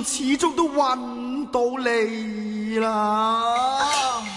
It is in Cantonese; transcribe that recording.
始終都揾唔到你啦。